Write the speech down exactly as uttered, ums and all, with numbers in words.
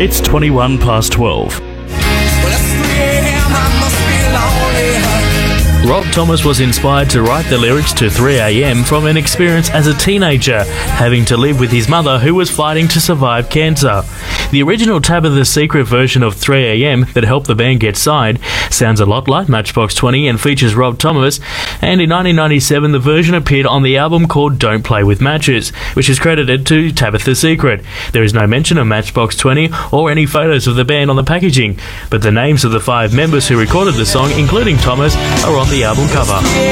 It's twenty-one past twelve. Rob Thomas was inspired to write the lyrics to three a m from an experience as a teenager, having to live with his mother who was fighting to survive cancer. The original Tabitha Secret version of three a m that helped the band get signed sounds a lot like Matchbox twenty and features Rob Thomas, and in nineteen ninety-seven the version appeared on the album called Don't Play With Matches, which is credited to Tabitha Secret. There is no mention of Matchbox twenty or any photos of the band on the packaging, but the names of the five members who recorded the song, including Thomas, are on the album cover.